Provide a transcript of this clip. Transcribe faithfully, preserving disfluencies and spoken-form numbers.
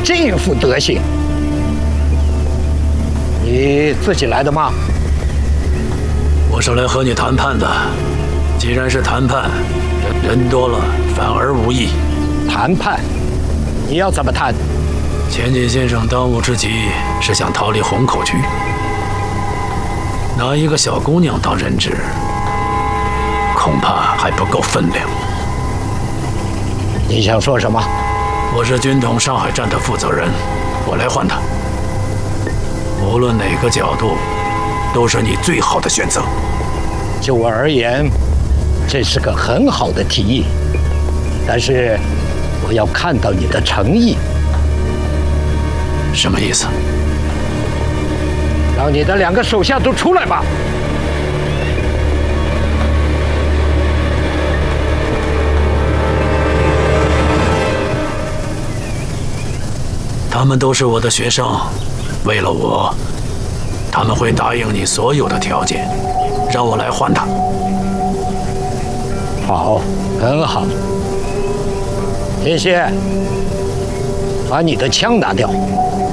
这副德行，你自己来的吗？ 我是来和你谈判的。既然是谈判，人人多了反而无益。 谈判？你要怎么谈？ 前进先生当务之急是想逃离虹口区，拿一个小姑娘当人质，恐怕还不够分量。 你想说什么？ 我是军统上海站的负责人，我来换他。无论哪个角度，都是你最好的选择。 就我而言，这是个很好的提议，但是我要看到你的诚意。 什么意思？ 让你的两个手下都出来吧。 他们都是我的学生，为了我，他们会答应你所有的条件，让我来换他。 好，很好。天蝎，把你的枪拿掉。